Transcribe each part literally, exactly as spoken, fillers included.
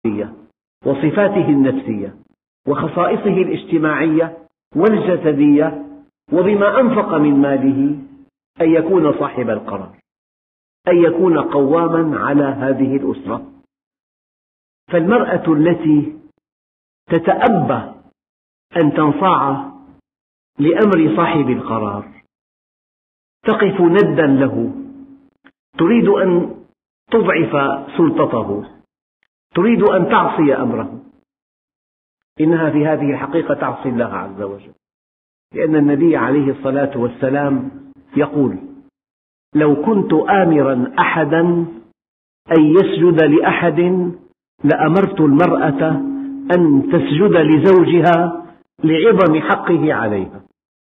وصفاته النفسية وخصائصه الاجتماعية والجسدية، وبما أنفق من ماله أن يكون صاحب القرار، أن يكون قواما على هذه الأسرة. فالمرأة التي تتأبى أن تنصاع لأمر صاحب القرار تقف ندا له، تريد أن تضعف سلطته، تريد أن تعصي أمره، إنها في هذه الحقيقة تعصي الله عز وجل، لأن النبي عليه الصلاة والسلام يقول: لو كنت آمرا أحدا أن يسجد لأحد لأمرت المرأة أن تسجد لزوجها لعظم حقه عليها.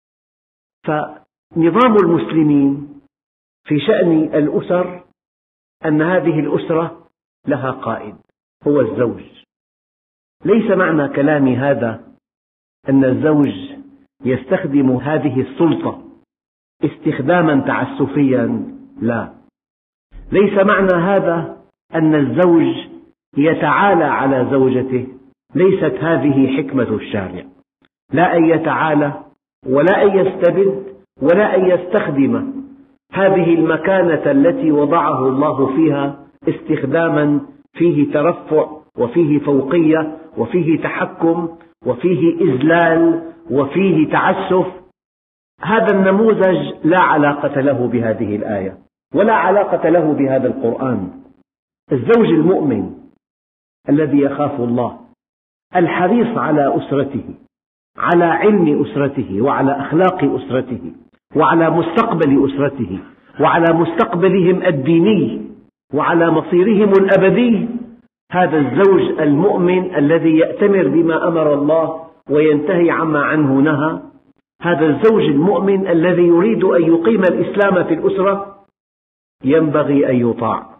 فنظام المسلمين في شأن الأسر أن هذه الأسرة لها قائد هو الزوج. ليس معنى كلامي هذا أن الزوج يستخدم هذه السلطة استخداما تعسفيا، لا. ليس معنى هذا أن الزوج يتعالى على زوجته، ليست هذه حكمة الشارع، لا أن يتعالى ولا أن يستبد ولا أن يستخدم هذه المكانة التي وضعه الله فيها استخداما فيه ترفع وفيه فوقية وفيه تحكم وفيه إذلال وفيه تعسف. هذا النموذج لا علاقة له بهذه الآية ولا علاقة له بهذا القرآن. الزوج المؤمن الذي يخاف الله، الحريص على أسرته، على علم أسرته وعلى أخلاق أسرته وعلى مستقبل أسرته وعلى مستقبلهم الديني وعلى مصيرهم الأبدي، هذا الزوج المؤمن الذي يأتمر بما أمر الله وينتهي عما عنه نهى، هذا الزوج المؤمن الذي يريد أن يقيم الإسلام في الأسرة ينبغي أن يطاع.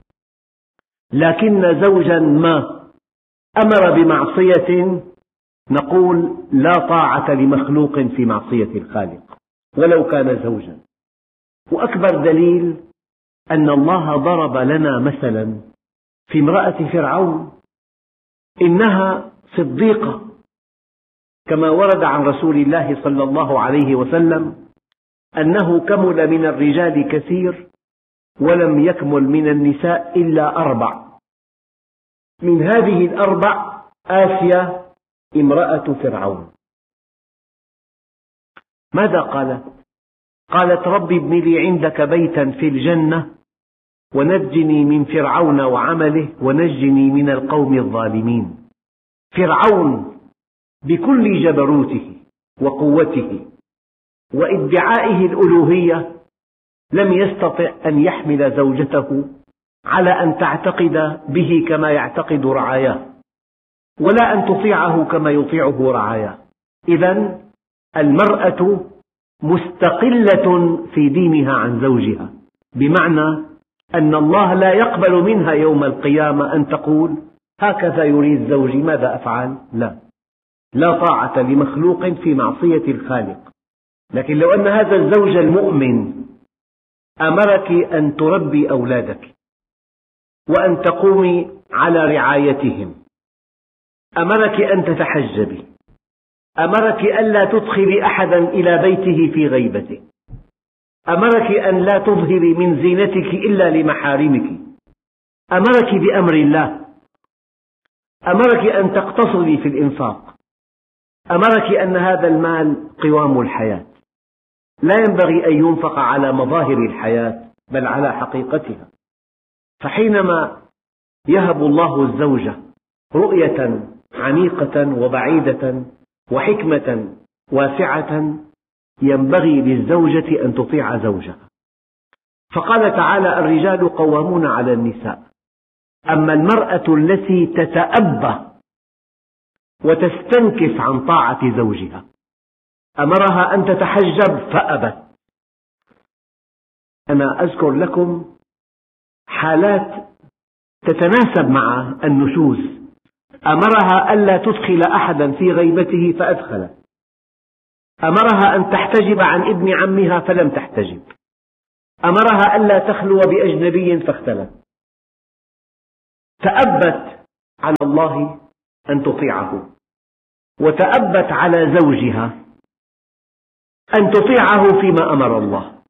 لكن زوجا ما أمر بمعصية نقول لا طاعة لمخلوق في معصية الخالق ولو كان زوجا. وأكبر دليل أن الله ضرب لنا مثلا في امرأة فرعون، إنها صديقة كما ورد عن رسول الله صلى الله عليه وسلم أنه كمل من الرجال كثير ولم يكمل من النساء إلا أربع، من هذه الأربع آسيا امرأة فرعون. ماذا قالت؟ قالت: رب ابن لي عندك بيتا في الجنة ونجني من فرعون وعمله ونجني من القوم الظالمين. فرعون بكل جبروته وقوته وادعائه الألوهية لم يستطع أن يحمل زوجته على أن تعتقد به كما يعتقد رعاياه، ولا أن تطيعه كما يطيعه رعاياه. إذن المرأة مستقلة في دينها عن زوجها، بمعنى أن الله لا يقبل منها يوم القيامة أن تقول هكذا يريد زوجي ماذا أفعل؟ لا، لا طاعة لمخلوق في معصية الخالق. لكن لو أن هذا الزوج المؤمن أمرك أن تربي أولادك وأن تقومي على رعايتهم، أمرك أن تتحجبي، أمرك ألا تدخلي أحدا إلى بيته في غيبته، أمرك أن لا تظهري من زينتك إلا لمحارمك، أمرك بأمر الله، أمرك أن تقتصدي في الإنفاق، أمرك أن هذا المال قوام الحياة، لا ينبغي أن ينفق على مظاهر الحياة بل على حقيقتها. فحينما يهب الله الزوجة رؤية عميقة وبعيدة وحكمة واسعة ينبغي للزوجة أن تطيع زوجها. فقال تعالى: الرجال قوامون على النساء. أما المرأة التي تتأبى وتستنكف عن طاعة زوجها، أمرها أن تتحجب فأبت. أنا أذكر لكم حالات تتناسب مع النشوز. أمرها ألا تدخل أحدا في غيبته فأدخلت، أمرها أن تحتجب عن ابن عمها فلم تحتجب، أمرها ألا تخلو بأجنبي فاختلت. تأبت على الله أن تطيعه، وتأبت على زوجها أن تطيعه فيما أمر الله.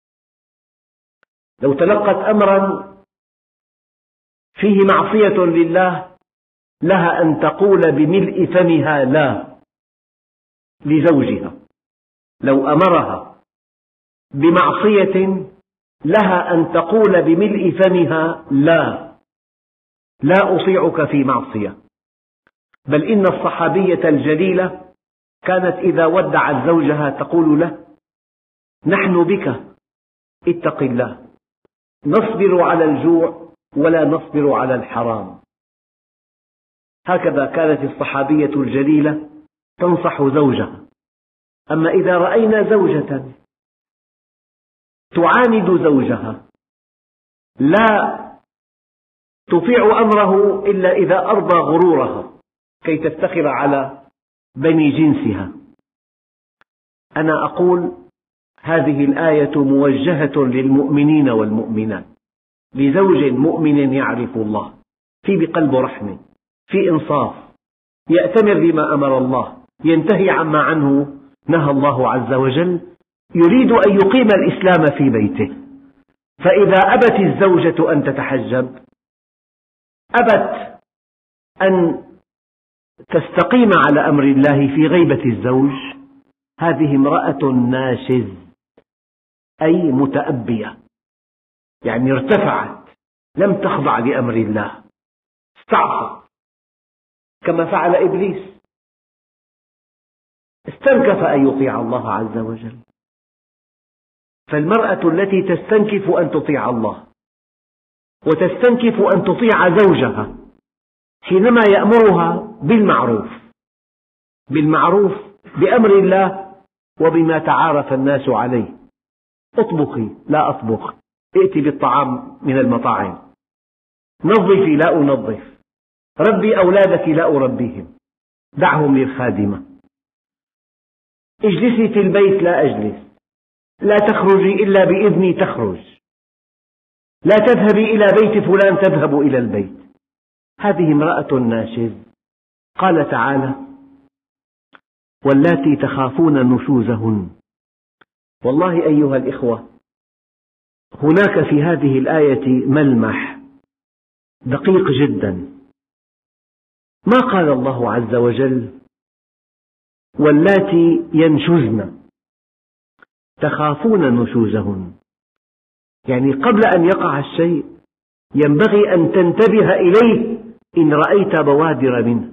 لو تلقت أمرا فيه معصية لله لها أن تقول بملء فمها لا لزوجها. لو أمرها بمعصية لها أن تقول بملء فمها لا لا أطيعك في معصية. بل إن الصحابية الجليلة كانت إذا ودعت زوجها تقول له: نحن بك، اتق الله، نصبر على الجوع ولا نصبر على الحرام. هكذا كانت الصحابية الجليلة تنصح زوجها. أما إذا رأينا زوجة تعاند زوجها لا تطيع أمره إلا إذا أرضى غرورها كي تفتخر على بني جنسها، أنا أقول هذه الآية موجهة للمؤمنين والمؤمنات، لزوج مؤمن يعرف الله، في بقلبه رحمة، في إنصاف، يأتمر بما أمر الله، ينتهي عما عنه نهى الله عز وجل، يريد أن يقيم الإسلام في بيته. فإذا أبت الزوجة أن تتحجب، أبت أن تستقيم على أمر الله في غيبة الزوج، هذه امرأة ناشز، أي متأبية، يعني ارتفعت، لم تخضع لأمر الله، استعصت كما فعل إبليس، استنكف أن يطيع الله عز وجل. فالمرأة التي تستنكف أن تطيع الله وتستنكف أن تطيع زوجها حينما يأمرها بالمعروف بالمعروف بأمر الله وبما تعارف الناس عليه، اطبخي لا أطبخ، ائتي بالطعام من المطاعم، نظفي لا أنظف، ربي أولادك لا أربيهم، دعهم للخادمة، اجلسي في البيت لا أجلس، لا تخرجي إلا بإذني تخرج، لا تذهبي إلى بيت فلان تذهب إلى البيت. هذه امرأة ناشز. قال تعالى: واللاتي تخافون نشوزهن. والله أيها الإخوة، هناك في هذه الآية ملمح دقيق جدا. ما قال الله عز وجل واللاتي ينشزن تخافون نشوزهن، يعني قبل أن يقع الشيء ينبغي أن تنتبه إليه إن رأيت بوادر منه.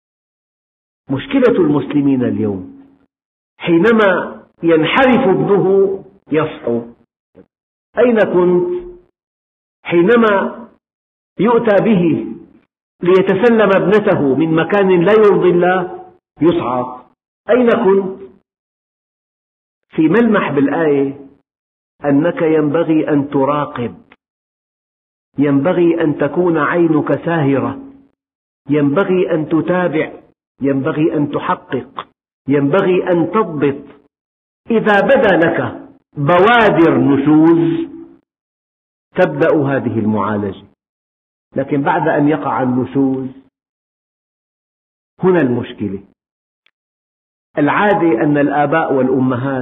مشكلة المسلمين اليوم حينما ينحرف ابنه يصحو. أين كنت حينما يؤتى به ليتسلم ابنته من مكان لا يرضي الله يصعد؟ أين كنت؟ في ملمح بالآية أنك ينبغي أن تراقب، ينبغي أن تكون عينك ساهرة، ينبغي أن تتابع، ينبغي أن تحقق، ينبغي أن تضبط. إذا بدا لك بوادر نشوز تبدأ هذه المعالجة، لكن بعد أن يقع النشوز هنا المشكلة. العادة أن الآباء والأمهات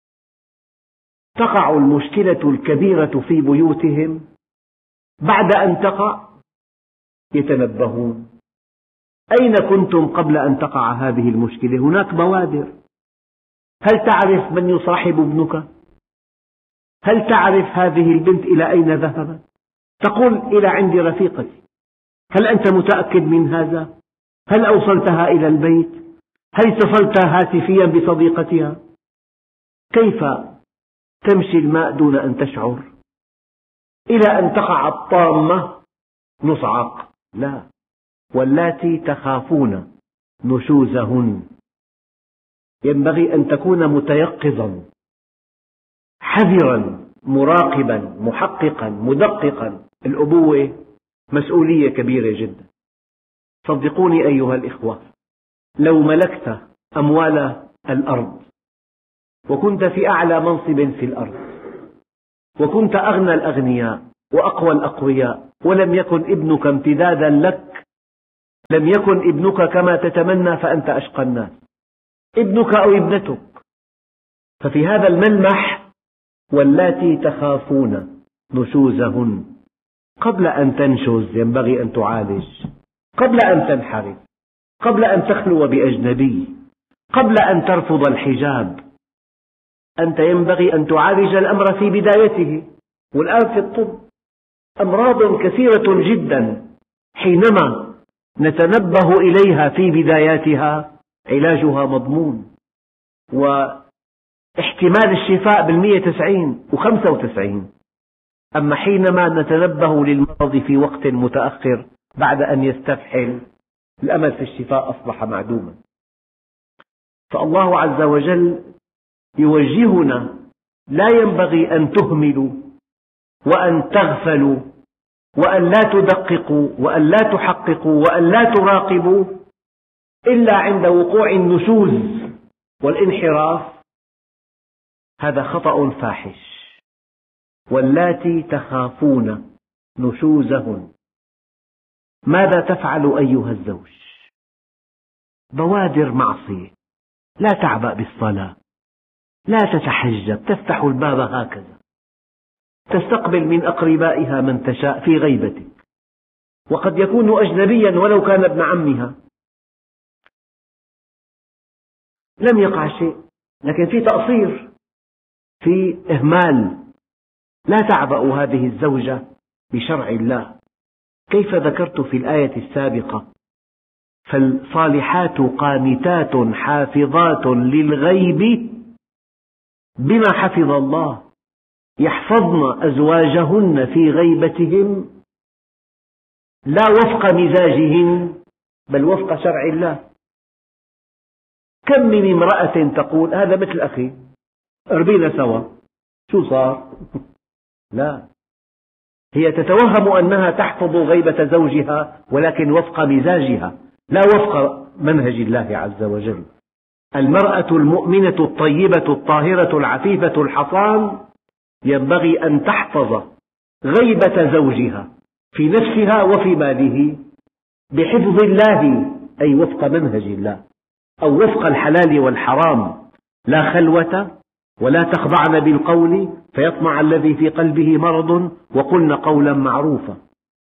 تقع المشكلة الكبيرة في بيوتهم، بعد أن تقع يتنبهون. أين كنتم قبل أن تقع هذه المشكلة؟ هناك بوادر. هل تعرف من يصاحب ابنك؟ هل تعرف هذه البنت إلى أين ذهبت؟ تقول إلى عند رفيقتي. هل أنت متأكد من هذا؟ هل أوصلتها إلى البيت؟ هل اتصلت هاتفيا بصديقتها؟ كيف تمشي الماء دون أن تشعر؟ إلى أن تقع الطامة نصعق. لا، واللاتي تخافون نشوزهن، ينبغي أن تكون متيقظا حذرا مراقبا محققا مدققا. الأبوة مسؤولية كبيرة جدا. صدقوني أيها الإخوة، لو ملكت أموال الأرض وكنت في أعلى منصب في الأرض وكنت أغنى الأغنياء وأقوى الأقوياء ولم يكن ابنك امتدادا لك لم يكن ابنك كما تتمنى فأنت أشقى الناس، ابنك أو ابنتك. ففي هذا الملمح واللاتي تخافون نشوزهن، قبل أن تنشز ينبغي أن تعالج، قبل أن تنحرف، قبل أن تخلو بأجنبي، قبل أن ترفض الحجاب. أنت ينبغي أن تعالج الأمر في بدايته. والآن في الطب أمراض كثيرة جدا حينما نتنبه إليها في بداياتها علاجها مضمون، واحتمال الشفاء بالمئة تسعين وخمسة وتسعين. أما حينما نتنبه للمرض في وقت متأخر بعد أن يستفحل، الأمل في الشفاء أصبح معدوما. فالله عز وجل يوجهنا: لا ينبغي أن تهملوا وأن تغفلوا وأن لا تدققوا وأن لا تحققوا وأن لا تراقبوا إلا عند وقوع النشوز والانحراف. هذا خطأ فاحش. واللاتي تخافون نشوزهن. ماذا تفعل أيها الزوج؟ بوادر معصية، لا تعبأ بالصلاة، لا تتحجب، تفتح الباب هكذا، تستقبل من أقربائها من تشاء في غيبتك، وقد يكون أجنبيا ولو كان ابن عمها، لم يقع شيء، لكن في تقصير، في إهمال. لا تعبأ هذه الزوجة بشرع الله. كيف ذكرت في الآية السابقة: فالصالحات قانتات حافظات للغيب بما حفظ الله، يحفظن أزواجهن في غيبتهم لا وفق مزاجهن بل وفق شرع الله. كم من امرأة تقول: هذا مثل أخي، ربينا سوا، شو صار؟ لا، هي تتوهم أنها تحفظ غيبة زوجها ولكن وفق مزاجها لا وفق منهج الله عز وجل. المرأة المؤمنة الطيبة الطاهرة العفيفة الحصان ينبغي أن تحفظ غيبة زوجها في نفسها وفي ماله بحفظ الله، أي وفق منهج الله أو وفق الحلال والحرام. لا خلوة ولا تخضعن بالقول فيطمع الذي في قلبه مرض وقلن قولا معروفا.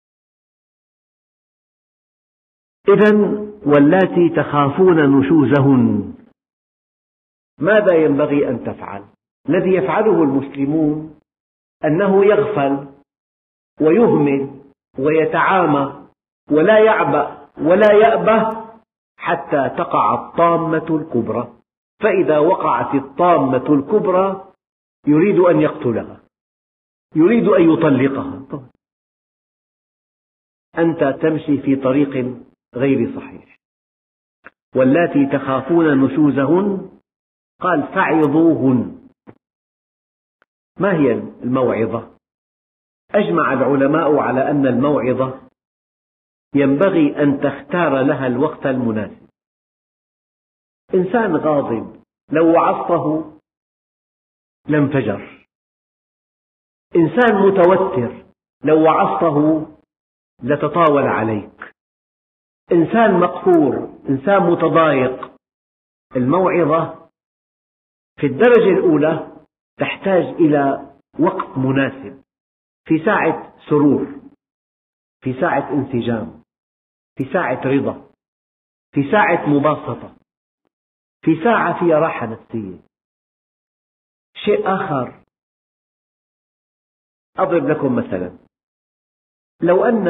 إذن واللاتي تخافون نشوزهن، ماذا ينبغي أن تفعل؟ الذي يفعله المسلمون أنه يغفل ويهمل ويتعامى ولا يعبأ ولا يأبه حتى تقع الطامة الكبرى، فإذا وقعت الطامة الكبرى يريد أن يقتلها، يريد أن يطلقها. أنت تمشي في طريق غير صحيح. واللاتي تخافون نشوزهن، قال: فعظوهن. ما هي الموعظة؟ أجمع العلماء على أن الموعظة ينبغي أن تختار لها الوقت المناسب. إنسان غاضب لو وعظته لانفجر، إنسان متوتر لو وعظته لتطاول عليك، إنسان مقهور، إنسان متضايق. الموعظة في الدرجة الأولى تحتاج إلى وقت مناسب، في ساعة سرور، في ساعة انسجام، في ساعة رضا، في ساعة مباسطة، في ساعة فيها راحة نفسية. شيء آخر، أضرب لكم مثلا: لو أن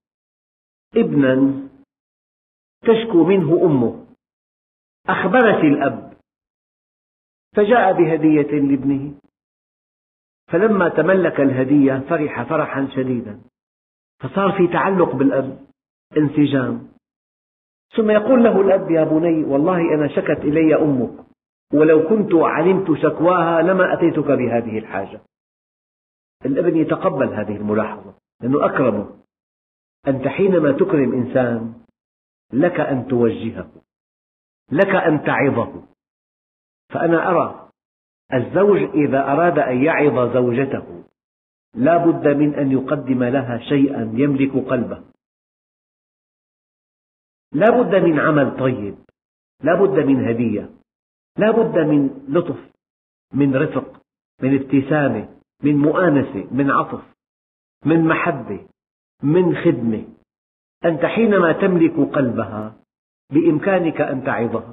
ابنا تشكو منه أمه، أخبرت الأب فجاء بهدية لابنه، فلما تملك الهدية فرح فرحا شديدا، فصار في تعلق بالأب، انسجام. ثم يقول له الأب: يا بني، والله أنا شكت إلي أمك، ولو كنت علمت شكواها لما أتيتك بهذه الحاجة. الابن يتقبل هذه الملاحظة لأنه أكرمه. أنت حينما تكرم إنسان لك أن توجهه، لك أن تعظه. فأنا أرى الزوج إذا أراد أن يعظ زوجته لا بد من أن يقدم لها شيئا يملك قلبه. لا بد من عمل طيب، لا بد من هدية، لا بد من لطف، من رفق، من ابتسامة، من مؤانسة، من عطف، من محبة، من خدمة. أنت حينما تملك قلبها بإمكانك أن تعظها.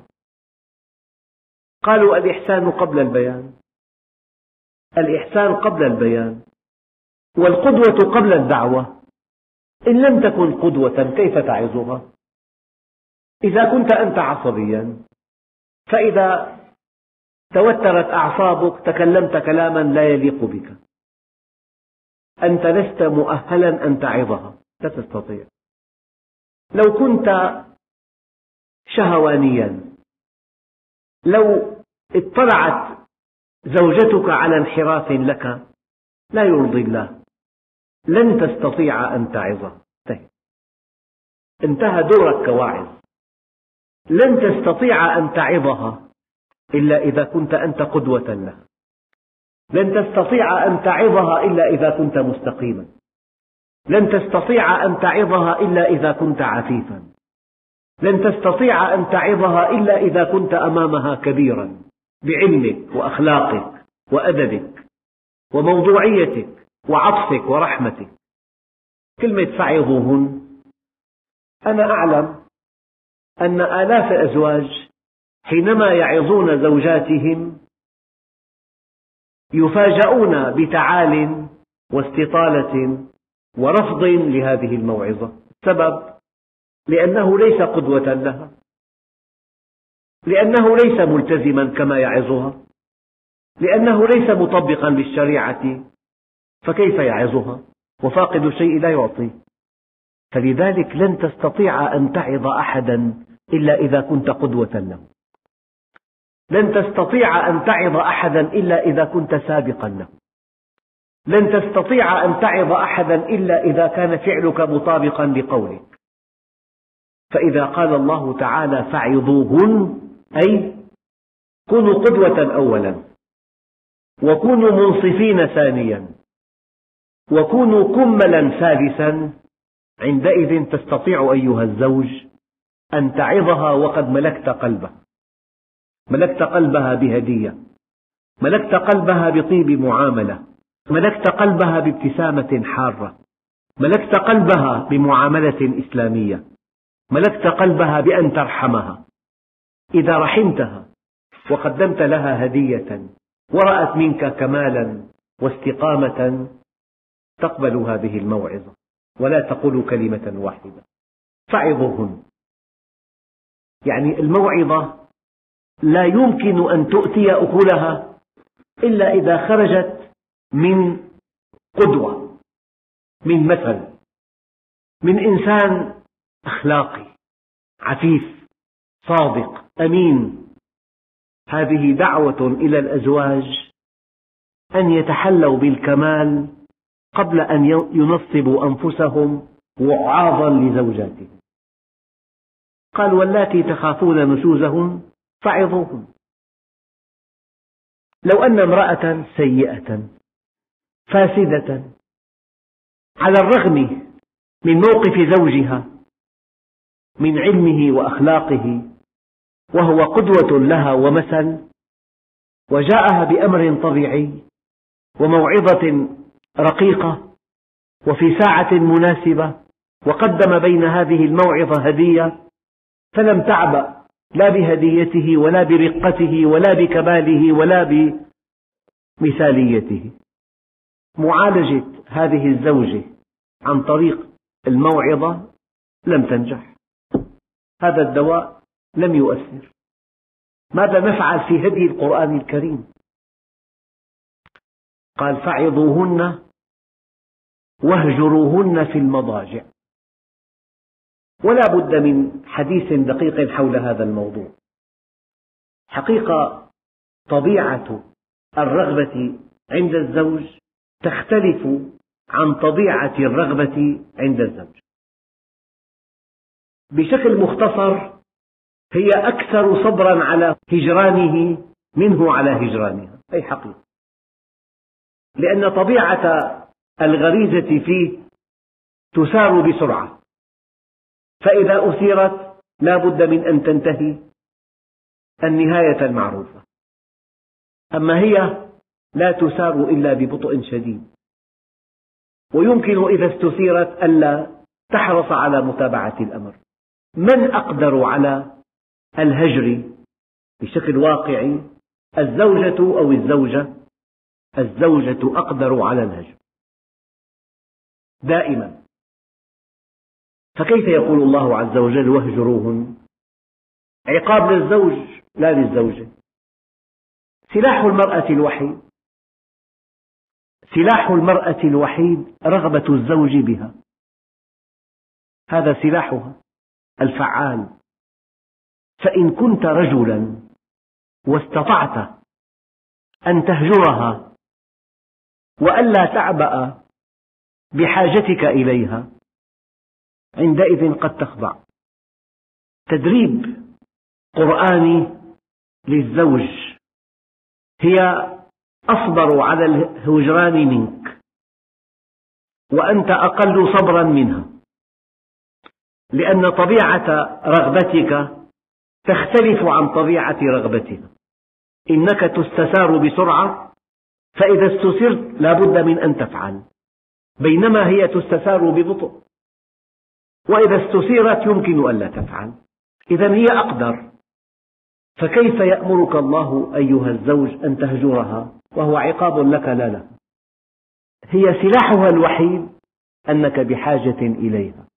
قالوا الإحسان قبل البيان، الإحسان قبل البيان، والقدوة قبل الدعوة. إن لم تكن قدوة كيف تعظها؟ إذا كنت أنت عصبيا، فإذا توترت أعصابك تكلمت كلاما لا يليق بك، أنت لست مؤهلا أن تعظها، لا تستطيع. لو كنت شهوانيا، لو اطلعت زوجتك على انحراف لك لا يرضي الله، لن تستطيع أن تعظها. انتهى دورك كواعظ. لن تستطيع أن تعظها إلا إذا كنت أنت قدوة لها. لن تستطيع أن تعظها إلا إذا كنت مستقيما. لن تستطيع أن تعظها إلا إذا كنت عفيفا. لن تستطيع أن تعظها إلا إذا كنت أمامها كبيرا بعلمك وأخلاقك وأدبك وموضوعيتك وعطفك ورحمتك. كلمة فعظوهن، أنا أعلم أن آلاف الأزواج حينما يعظون زوجاتهم يفاجؤون بتعال واستطالة ورفض لهذه الموعظة. السبب لأنه ليس قدوة لها، لأنه ليس ملتزما كما يعظها، لأنه ليس مطبقا للشريعة، فكيف يعظها؟ وفاقد الشيء لا يعطي. فلذلك لن تستطيع أن تعظ أحدا إلا إذا كنت قدوة له. لن تستطيع أن تعظ أحدا إلا إذا كنت سابقا له. لن تستطيع أن تعظ أحدا إلا إذا كان فعلك مطابقا لقولك. فإذا قال الله تعالى فعظوهن، أي كونوا قدوة أولا، وكونوا منصفين ثانيا، وكونوا كملا ثالثا، عندئذ تستطيع أيها الزوج أن تعظها وقد ملكت قلبها. ملكت قلبها بهدية، ملكت قلبها بطيب معاملة، ملكت قلبها بابتسامة حارة، ملكت قلبها بمعاملة إسلامية، ملكت قلبها بأن ترحمها. إذا رحمتها وقدمت لها هدية ورأت منك كمالا واستقامة تقبل هذه الموعظة ولا تقول كلمة واحدة. فعظوهن، يعني الموعظة لا يمكن أن تؤتي أكلها إلا إذا خرجت من قدوة، من مثل، من إنسان أخلاقي عفيف صادق أمين. هذه دعوة إلى الأزواج أن يتحلوا بالكمال قبل أن ينصبوا أنفسهم وعاظا لزوجاتهم. قال واللاتي تخافون نشوزهن فعظوهن. لو أن امرأة سيئة فاسدة على الرغم من موقف زوجها من علمه وأخلاقه وهو قدوة لها ومثل، وجاءها بأمر طبيعي وموعظة رقيقة وفي ساعة مناسبة وقدم بين هذه الموعظة هدية، فلم تعبأ لا بهديته ولا برقته ولا بكماله ولا بمثاليته. معالجة هذه الزوجة عن طريق الموعظة لم تنجح. هذا الدواء لم يؤثر. ماذا نفعل في هدي القرآن الكريم؟ قال فعظوهن واهجروهن في المضاجع. ولا بد من حديث دقيق حول هذا الموضوع. حقيقة طبيعة الرغبة عند الزوج تختلف عن طبيعة الرغبة عند الزوج. بشكل مختصر هي أكثر صبرا على هجرانه منه على هجرانها، أي حقيقة، لأن طبيعة الغريزة فيه تسار بسرعة، فإذا أثيرت لا بد من أن تنتهي النهاية المعروفة. أما هي لا تسار إلا ببطء شديد، ويمكن إذا استثيرت ألا تحرص على متابعة الأمر. من أقدر على الهجر بشكل واقعي؟ الزوجة أو الزوجة؟ الزوجة أقدر على الهجر دائما. فكيف يقول الله عز وجل واهجروهن؟ عقاب للزوج لا للزوجة. سلاح المرأة الوحيد سلاح المرأة الوحيد رغبة الزوج بها، هذا سلاحها الفعال. فإن كنت رجلا واستطعت أن تهجرها وألا تعبأ بحاجتك إليها، عندئذ قد تخضع. تدريب قرآني للزوج، هي أصبر على الهجران منك وأنت أقل صبرا منها، لأن طبيعة رغبتك تختلف عن طبيعة رغبتها. إنك تستثار بسرعة، فإذا استثرت لا بد من أن تفعل، بينما هي تستثار ببطء، وإذا استثيرت يمكن ألا تفعل. إذن هي أقدر. فكيف يأمرك الله أيها الزوج أن تهجرها وهو عقاب لك لا لها؟ هي سلاحها الوحيد أنك بحاجة إليها،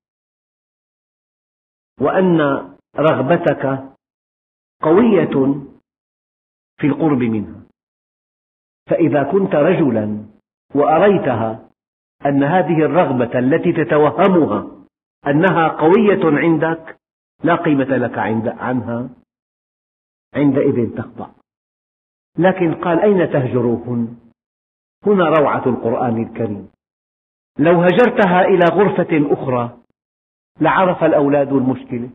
وأن رغبتك قوية في القرب منها. فإذا كنت رجلا وأريتها أن هذه الرغبة التي تتوهمها أنها قوية عندك لا قيمة لك عنها، عندئذ تخضع. لكن قال أين تهجروهن؟ هنا روعة القرآن الكريم. لو هجرتها إلى غرفة أخرى لعرف الأولاد المشكلة،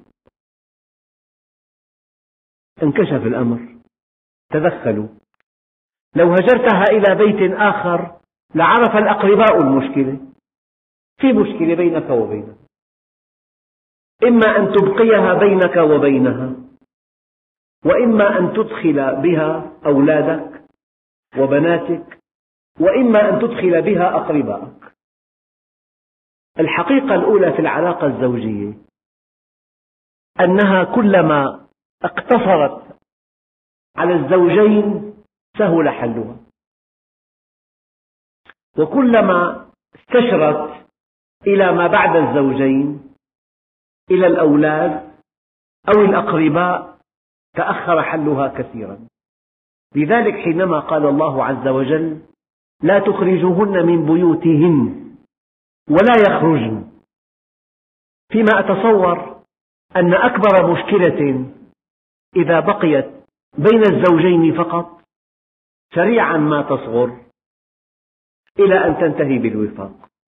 انكشف الأمر، تدخلوا. لو هجرتها إلى بيت آخر لعرف الأقرباء المشكلة، في مشكلة بينك وبينها، إما أن تبقيها بينك وبينها، وإما أن تدخل بها أولادك وبناتك، وإما أن تدخل بها أقربائك. الحقيقة الأولى في العلاقة الزوجية أنها كلما اقتصرت على الزوجين سهل حلها، وكلما استشرت إلى ما بعد الزوجين، إلى الأولاد أو الأقرباء، تأخر حلها كثيرا. لذلك حينما قال الله عز وجل لا تخرجوهن من بيوتهن ولا يخرجن، فيما أتصور أن أكبر مشكلة إذا بقيت بين الزوجين فقط سريعا ما تصغر إلى أن تنتهي بالوفاق.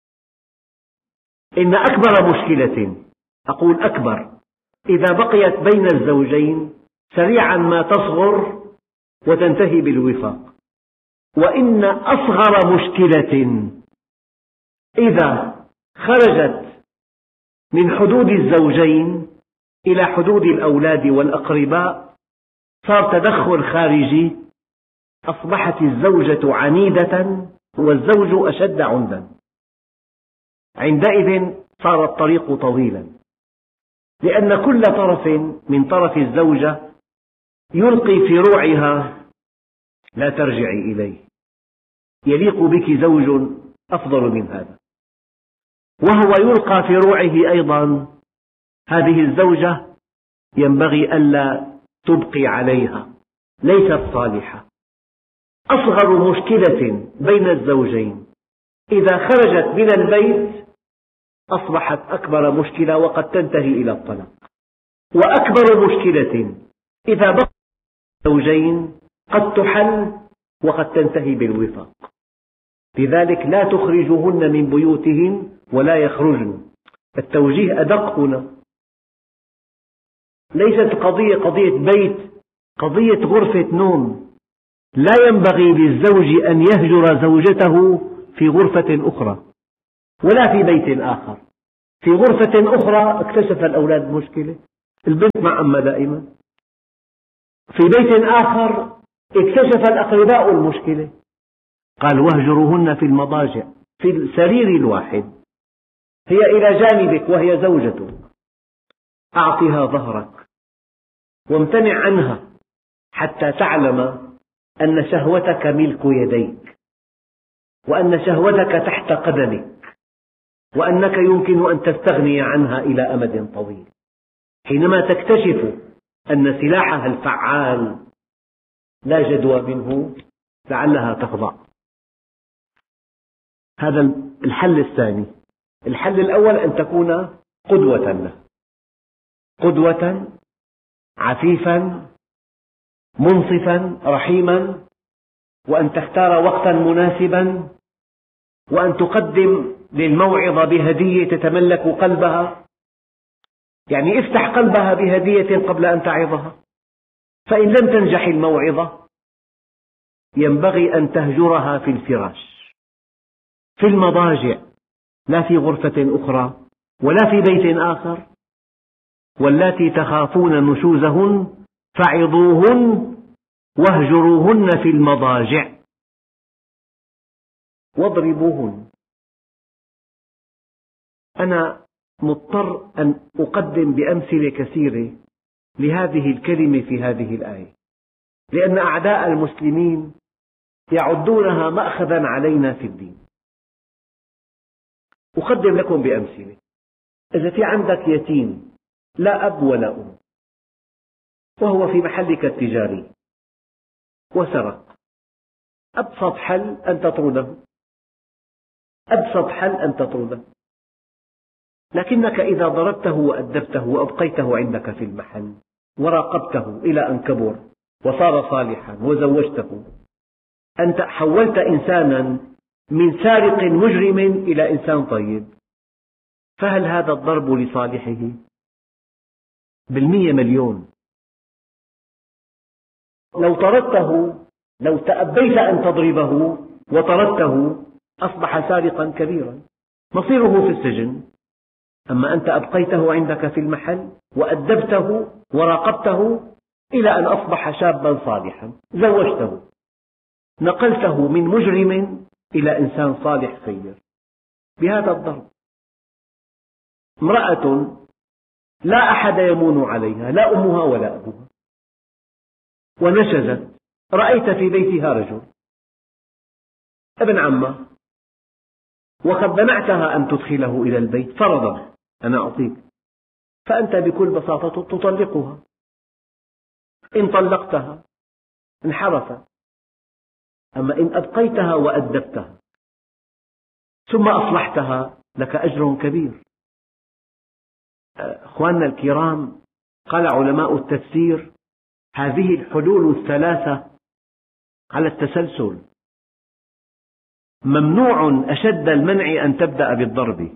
إن أكبر مشكلة، أقول أكبر، إذا بقيت بين الزوجين سريعا ما تصغر وتنتهي بالوفاق. وإن أصغر مشكلة إذا خرجت من حدود الزوجين إلى حدود الأولاد والأقرباء صار تدخل خارجي، أصبحت الزوجة عنيدة والزوج أشد عندا. عندئذ صار الطريق طويلا، لأن كل طرف من طرف الزوجة يلقي في روعها لا ترجعي إليه، يليق بك زوج أفضل من هذا، وهو يلقى في روعه أيضا هذه الزوجة ينبغي ألا تبقي عليها، ليست صالحة. أصغر مشكلة بين الزوجين إذا خرجت من البيت أصبحت أكبر مشكلة وقد تنتهي إلى الطلاق، وأكبر مشكلة إذا بقي الزوجين قد تحل وقد تنتهي بالوفاق. لذلك لا تخرجوهن من بيوتهن ولا يخرجن. التوجيه أدق هنا، ليست قضية قضية بيت، قضية غرفة نوم. لا ينبغي للزوج أن يهجر زوجته في غرفة أخرى ولا في بيت آخر. في غرفة أخرى اكتشف الأولاد مشكلة، البنت مع أمها دائما. في بيت آخر اكتشف الأقرباء المشكلة، قال واهجروهن في المضاجع، في السرير الواحد، هي إلى جانبك وهي زوجتك، أعطها ظهرك وامتنع عنها حتى تعلم أن شهوتك ملك يديك، وأن شهوتك تحت قدمك، وأنك يمكن أن تستغني عنها إلى أمد طويل. حينما تكتشف أن سلاحها الفعال لا جدوى منه لعلها تخضع. هذا الحل الثاني. الحل الأول أن تكون قدوة له، قدوة، عفيفا، منصفا، رحيما، وأن تختار وقتا مناسبا، وأن تقدم للموعظة بهدية تتملك قلبها، يعني افتح قلبها بهدية قبل أن تعظها. فإن لم تنجح الموعظة ينبغي أن تهجرها في الفراش، في المضاجع، لا في غرفة أخرى ولا في بيت آخر. واللاتي تخافون نشوزهن فعظوهن واهجروهن في المضاجع واضربوهن. أنا مضطر أن أقدم بأمثلة كثيرة لهذه الكلمة في هذه الآية، لأن أعداء المسلمين يعدونها مأخذا علينا في الدين. أقدم لكم بأمثلة. إذا في عندك يتيم لا أب ولا أم، وهو في محلك التجاري وسرق، أبسط حل أن تطرده، أبسط حل أن تطرده. لكنك إذا ضربته وأدبته وأبقيته عندك في المحل وراقبته إلى أن كبر وصار صالحا وزوجته، أنت حولت إنسانا من سارق مجرم إلى إنسان طيب. فهل هذا الضرب لصالحه؟ بالمية مليون. لو طردته، لو تأبيت أن تضربه وطردته أصبح سارقا كبيرا مصيره في السجن. أما أنت أبقيته عندك في المحل وأدبته وراقبته إلى أن أصبح شابا صالحا، زوجته، نقلته من مجرم إلى إنسان صالح خير بهذا الضرب. امرأة لا أحد يمون عليها، لا أمها ولا أبوها، ونشزت، رأيت في بيتها رجل ابن عمه وقد منعتها أن تدخله إلى البيت فرضا، أنا أعطيك، فأنت بكل بساطة تطلقها. إن طلقتها انحرفت. أما إن أبقيتها وأدبتها ثم أصلحتها لك أجر كبير. أخواننا الكرام، قال علماء التفسير هذه الحلول الثلاثة على التسلسل. ممنوع أشد المنع أن تبدأ بالضرب.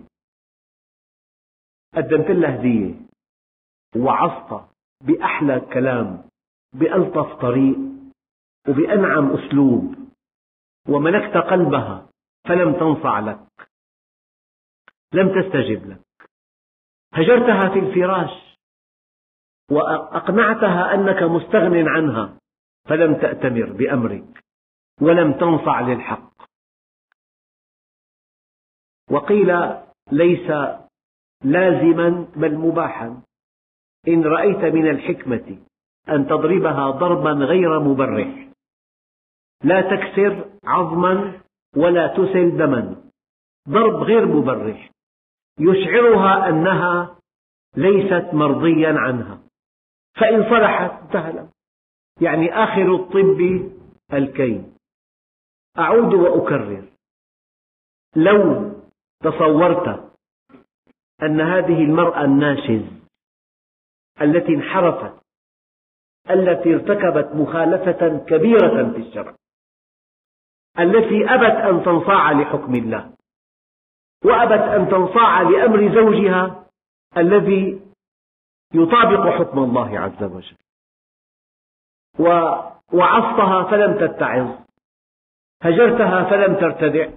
قدمت لها هدية وعظتها بأحلى كلام، بألطف طريق، وبأنعم أسلوب، وملكت قلبها فلم تنصع لك، لم تستجب لك. هجرتها في الفراش وأقنعتها أنك مستغن عنها فلم تأتمر بأمرك ولم تنصع للحق. وقيل ليس لازما بل مباحا. إن رأيت من الحكمة أن تضربها ضربا غير مبرح، لا تكسر عظما ولا تسل دما، ضرب غير مبرح يشعرها أنها ليست مرضيا عنها، فإن صلحت انتهى. يعني آخر الطب الكي. أعود وأكرر، لو تصورت أن هذه المرأة الناشز التي انحرفت، التي ارتكبت مخالفة كبيرة في الشرع، التي أبت أن تنصاع لحكم الله وأبت أن تنصاع لأمر زوجها الذي يطابق حكم الله عز وجل، وعصتها فلم تتعظ، هجرتها فلم ترتدع،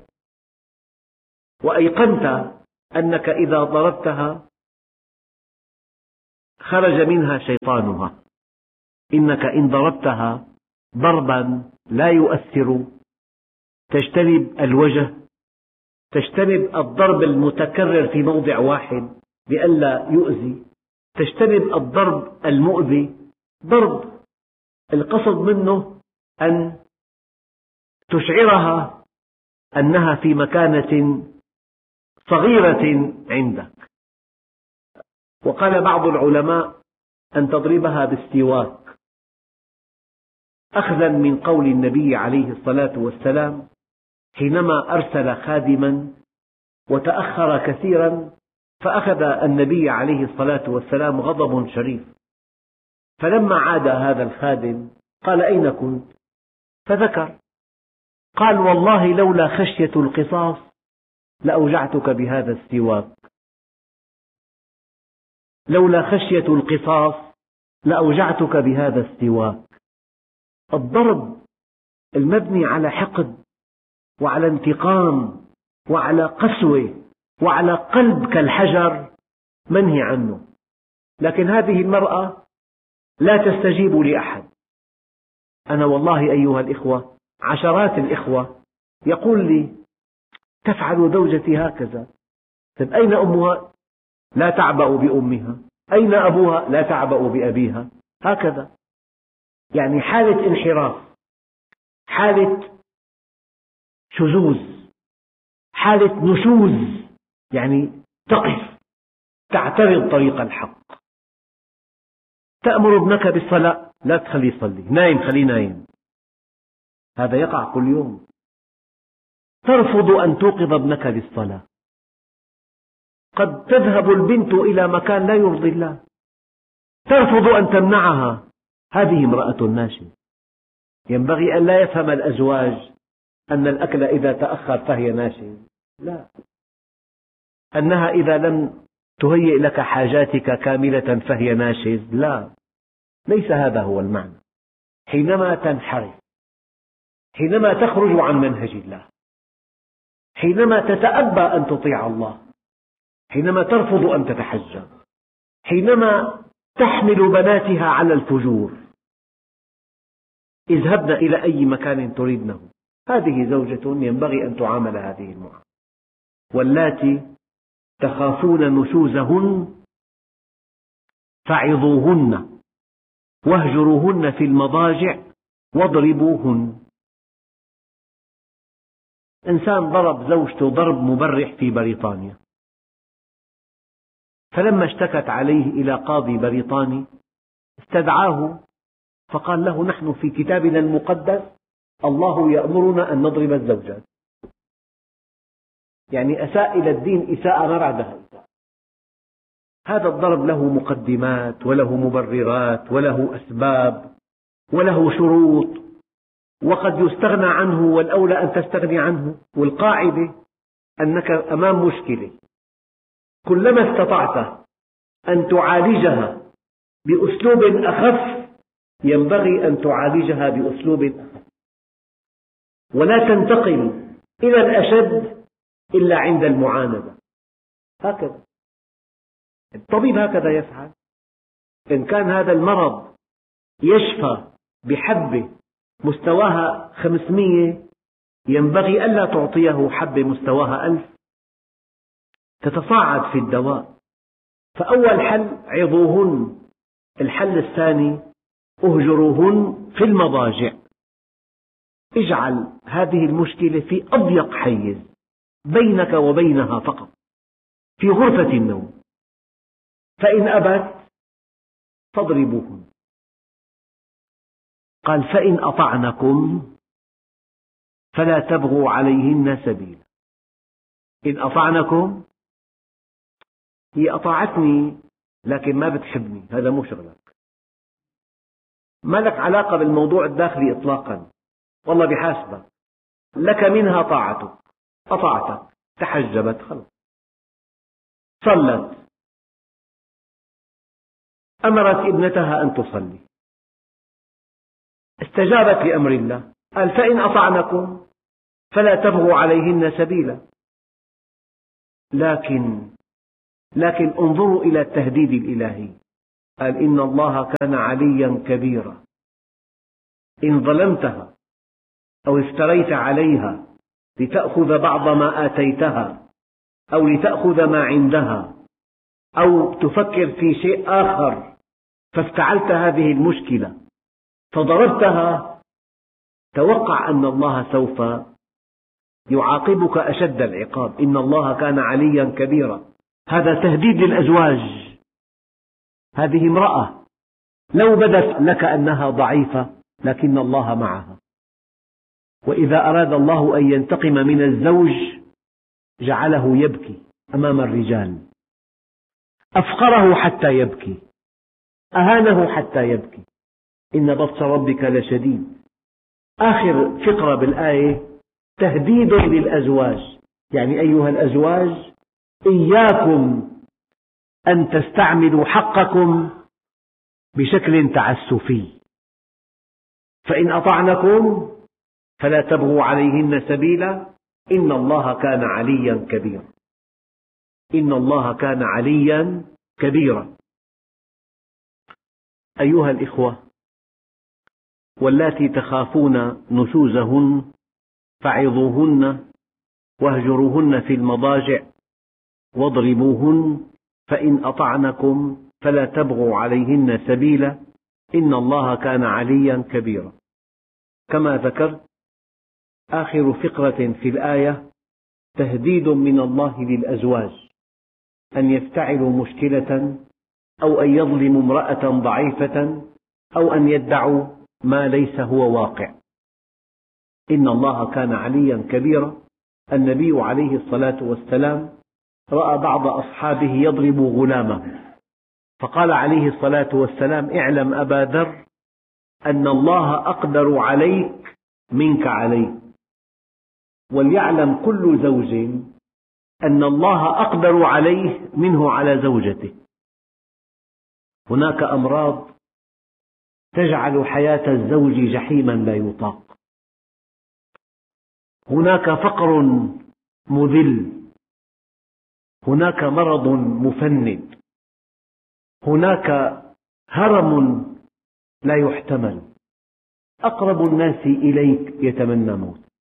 وأيقنت أنك إذا ضربتها خرج منها شيطانها. إنك إن ضربتها ضربا لا يؤثر تجتنب الوجه، تجتنب الضرب المتكرر في موضع واحد لئلا يؤذي، تجتنب الضرب المؤذي، ضرب القصد منه أن تشعرها أنها في مكانة صغيرة عندك. وقال بعض العلماء أن تضربها بالسواك، أخذا من قول النبي عليه الصلاة والسلام حينما أرسل خادما وتأخر كثيرا، فأخذ النبي عليه الصلاة والسلام غضب شريف، فلما عاد هذا الخادم قال: أين كنت؟ فذكر، قال: والله لولا خشية القصاص لأوجعتك بهذا السواك، لولا خشية القصاص لأوجعتك بهذا السواك. الضرب المبني على حقد وعلى انتقام وعلى قسوة وعلى قلب كالحجر منهي عنه، لكن هذه المرأة لا تستجيب لأحد. أنا والله أيها الإخوة عشرات الإخوة يقول لي: تفعل زوجتي هكذا. طيب أين أمها؟ لا تعبأ بأمها. أين أبوها؟ لا تعبأ بأبيها. هكذا، يعني حالة انحراف، حالة شذوذ، حالة نشوز، يعني تقف تعترض طريق الحق. تأمر ابنك بالصلاة، لا تخليه يصلي، نايم خليه نايم، هذا يقع كل يوم. ترفض أن توقظ ابنك للصلاة، قد تذهب البنت إلى مكان لا يرضي الله، ترفض أن تمنعها، هذه امرأة ناشزة. ينبغي أن لا يفهم الأزواج أن الأكل إذا تأخر فهي ناشز، لا، أنها إذا لم تهيئ لك حاجاتك كاملة فهي ناشز، لا، ليس هذا هو المعنى. حينما تنحرف، حينما تخرج عن منهج الله، حينما تتأبى أن تطيع الله، حينما ترفض أن تتحجب، حينما تحمل بناتها على الفجور، اذهبن إلى أي مكان تريدنه، هذه زوجة ينبغي أن تعامل هذه المعاملة. واللاتي تخافون نشوزهن فعظوهن واهجروهن في المضاجع واضربوهن. إنسان ضرب زوجته ضرب مبرح في بريطانيا، فلما اشتكت عليه إلى قاضي بريطاني استدعاه فقال له: نحن في كتابنا المقدس الله يأمرنا أن نضرب الزوجات. يعني أساء إلى الدين إساءة ما بعدها إساءة. هذا الضرب له مقدمات وله مبررات وله أسباب وله شروط، وقد يستغنى عنه والأولى أن تستغني عنه. والقاعدة أنك أمام مشكلة، كلما استطعت أن تعالجها بأسلوب أخف ينبغي أن تعالجها بأسلوب أخف، ولا تنتقل إلى الأشد إلا عند المعاندة. هكذا الطبيب هكذا يفعل. إن كان هذا المرض يشفى بحبة مستواها خمسمية، ينبغي ألا تعطيه حبة مستواها ألف، تتصاعد في الدواء. فأول حل عظوهن، الحل الثاني اهجروهن في المضاجع. اجعل هذه المشكلة في أضيق حيز بينك وبينها فقط، في غرفة النوم، فإن أبت فاضربوهن. قال: فإن أطعنكم فلا تبغوا عليهن سبيلا. إن أطعنكم، هي أطاعتني لكن ما بتحبني، هذا مو شغلك، ما لك علاقة بالموضوع الداخلي إطلاقا، والله بحاسبك، لك منها طاعتك، أطاعتك، تحجبت، خلص، صلت، أمرت ابنتها أن تصلي، استجابت لأمر الله، قال: فإن أطعنكم فلا تبغوا عليهن سبيلا. لكن لكن انظروا إلى التهديد الإلهي: قال إن الله كان عليا كبيرا. إن ظلمتها أو افتريت عليها لتأخذ بعض ما آتيتها أو لتأخذ ما عندها أو تفكر في شيء آخر فافتعلت هذه المشكلة فضربتها، توقع أن الله سوف يعاقبك أشد العقاب. إن الله كان عليا كبيرا. هذا تهديد للأزواج. هذه امرأة لو بدت لك أنها ضعيفة لكن الله معها، وإذا أراد الله أن ينتقم من الزوج جعله يبكي أمام الرجال، أفقره حتى يبكي، أهانه حتى يبكي. إن بطش ربك لشديد. آخر فقرة بالآية تهديد للأزواج، يعني أيها الأزواج إياكم أن تستعملوا حقكم بشكل تعسفي، فإن أطعنكم فلا تبغوا عليهن سبيلا إن الله كان عليا كبيرا. إن الله كان عليا كبيرا. أيها الإخوة، واللاتي تخافون نشوزهن فعظوهن واهجروهن في المضاجع واضربوهن فإن أطعنكم فلا تبغوا عليهن سبيلا إن الله كان عليا كبيرا. كما ذكرت، آخر فقرة في الآية تهديد من الله للأزواج أن يفتعلوا مشكلة أو أن يظلموا امرأة ضعيفة أو أن يدعوا ما ليس هو واقع. إن الله كان عليا كبيرا. النبي عليه الصلاة والسلام رأى بعض أصحابه يضرب غلامه، فقال عليه الصلاة والسلام: اعلم أبا ذر أن الله أقدر عليك منك عليه، وليعلم كل زوج أن الله أقدر عليه منه على زوجته. هناك أمراض تجعل حياة الزوج جحيما لا يطاق. هناك فقر مذل، هناك مرض مفند، هناك هرم لا يحتمل. أقرب الناس إليك يتمنى موتك.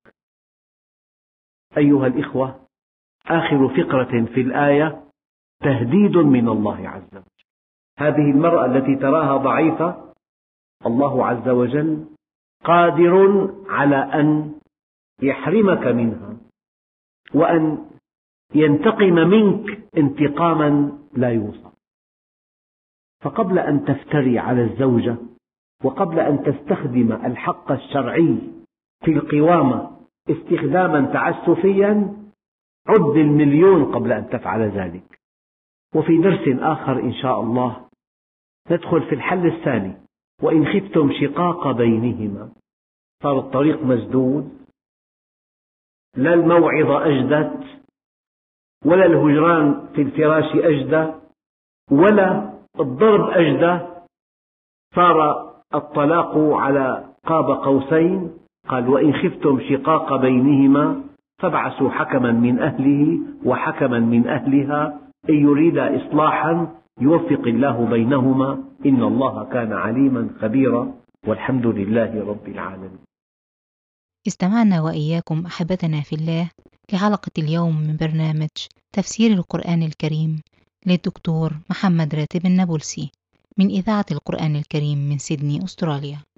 أيها الإخوة، آخر فقرة في الآية تهديد من الله عز وجل. هذه المرأة التي تراها ضعيفة الله عز وجل قادر على أن يحرمك منها وأن ينتقم منك انتقاما لا يوصف. فقبل أن تفتري على الزوجة وقبل أن تستخدم الحق الشرعي في القوامة استخداما تعسفيا عد المليون قبل أن تفعل ذلك. وفي درس آخر إن شاء الله ندخل في الحل الثاني: وإن خفتم شقاق بينهما. صار الطريق مسدود، لا الموعظة أجدت ولا الهجران في الفراش أجدى ولا الضرب أجدى، صار الطلاق على قاب قوسين. قال: وإن خفتم شقاق بينهما فابعثوا حكما من أهله وحكما من أهلها إن يريدا إصلاحا يوفق الله بينهما إن الله كان عليما خبيرا والحمد لله رب العالمين. استمعنا وإياكم أحبتنا في الله لحلقة اليوم من برنامج تفسير القرآن الكريم للدكتور محمد راتب النابلسي من إذاعة القرآن الكريم من سيدني أستراليا.